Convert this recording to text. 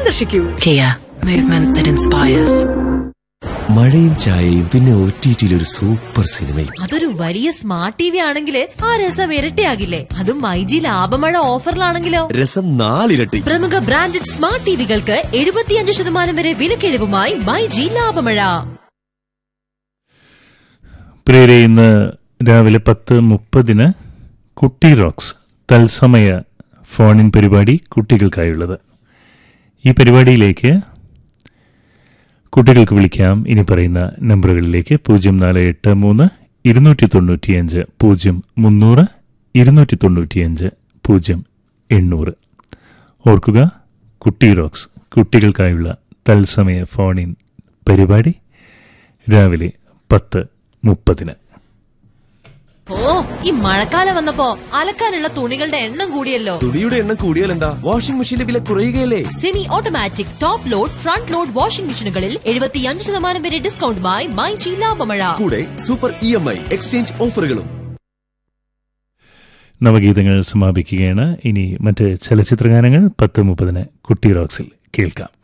സന്ദർശിക്കൂ. Kia, movement that inspires. മഴയും ചായയും പിന്നെ OTT ഒരു സൂപ്പർ സിനിമയും. അതൊരു വലിയ സ്മാർട്ട് TV ആണെങ്കിൽ ആ രസം ഇരട്ടിയാകില്ലേ? അതും മൈജി ലാഭമഴ ഓഫറിലാണെങ്കിലോ രസം 4 ഇരട്ടി. പ്രമുഖ ബ്രാൻഡഡ് സ്മാർട്ട് ടിവികൾക്ക് 75% വരെ വിലക്കിഴിവുമായി മൈജി ലാഭമഴ. പ്രിയരെ, ഇന്ന് രാവിലെ 10:30 കുട്ടി റോക്സ് തത്സമയ ഫോണിൻ പരിപാടി കുട്ടികൾക്കായുള്ളത്. ഈ പരിപാടിയിലേക്ക് കുട്ടികൾക്ക് വിളിക്കാം. ഇനി പറയുന്ന നമ്പറുകളിലേക്ക് 0483 295 0300 295 0800. ഓർക്കുക, കുട്ടി റോക്സ് കുട്ടികൾക്കായുള്ള തത്സമയ ഫോണിൻ പരിപാടി രാവിലെ 10:30. ഓ, ഈ മഴക്കാലം വന്നപ്പോ അലക്കാനുള്ള തുണികളുടെ എണ്ണം കൂടിയല്ലോ. തുണിയുടെ എണ്ണം കൂടിയാൽ എന്താ? വാഷിംഗ് മെഷീന്റെ വില കുറയുകയല്ലേ? Semi automatic top load front load washing മെഷീനുകളിൽ 75% വരെ ഡിസ്കൗണ്ടുമായി മൈജി ലാഭമഴ. കൂടെ സൂപ്പർ EMI എക്സ്ചേഞ്ച് ഓഫറുകളും. നവഗീതങ്ങൾ സമാപിക്കുകയാണ്. ഇനി മറ്റ് ചലച്ചിത്രഗാനങ്ങൾ 10:30 കുട്ടി റോക്സിൽ കേൾക്കാം.